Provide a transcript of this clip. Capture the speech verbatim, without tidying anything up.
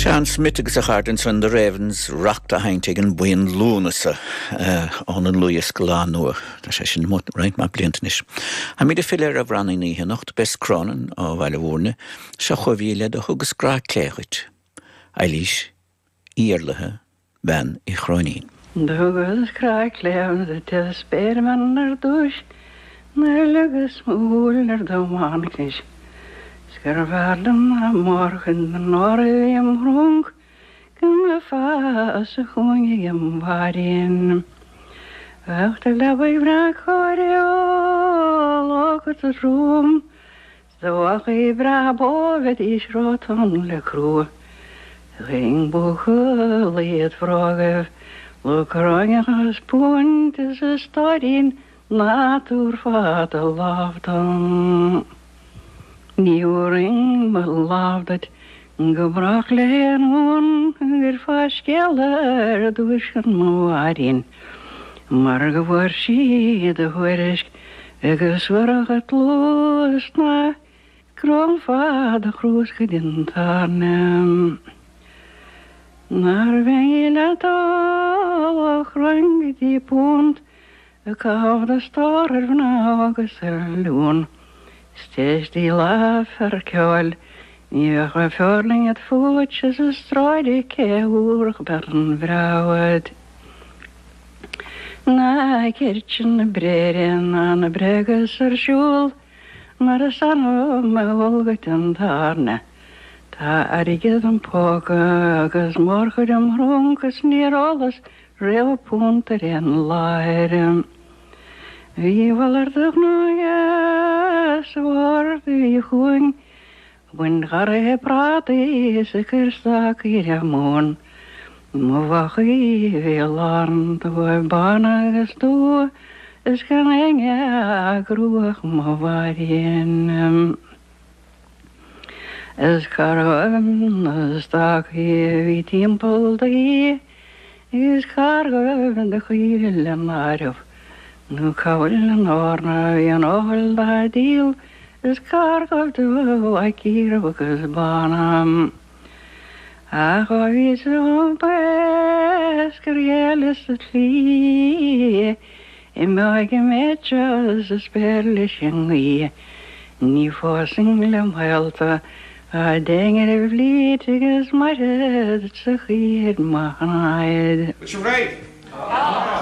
Sean Smith agus a Harden son the Ravens rocked a haintig an buin lúnasa an an Luas Galán nua. Tá sé sin mut right ma blintanis. Ha mi de filir a bhranna níthe nacht best cronan á bhaile bhórne se chohvíle de hugus gra cléchit. Eilís íarlathe ben I chrónín. De hugus gra cléan de te speerman ar dúis na lugus múl ar dómánigis. Skervaarden na morgen de Norrium rong, kun fase goeiem waarin. Wacht de labbe brak hoor ook het room. Zo ach I bra bovet is roton le kroe. Ging boege leed vragen, lokrange spoont is een stadin, natuurvader lafdan. Nieuwring me laafdet, gebracht leen on, er vaskeller duschen me waarin. Maar geworsie de hoorisk, gezorg het los na, kroonvader groes gedint aan. Naar wen je let al, grang die pont, ik hou de star van augustelloon. Steeds die lafer kjol, je gevoeling het voetje, ze strooide kehoerig beren vrouwet. Na kertjen breren aan de breges er sjoel, maar de sanne me wolget en daarne. Ta erget een poke, agus morgen dem ronkes neer alles, reeuw punter en laeren. Wie wil er toch nog eens worden goed? Wanneer ga je praten, is ik er stak hier moon. Maar wacht je veel aan, de banen gestoe, is geen enge groeg, maar waarin. Is kargen, stak je wie tempel de, is kargen de giele maar. Nu kaulen orna en ola deal is karg of de wakir wakas banam. Ach is zo best reales het lie. In mijn gemetjes is perlishingie. Niet voor singlem helta. I denken er vlietig is maar het zich hier maken. But you're right.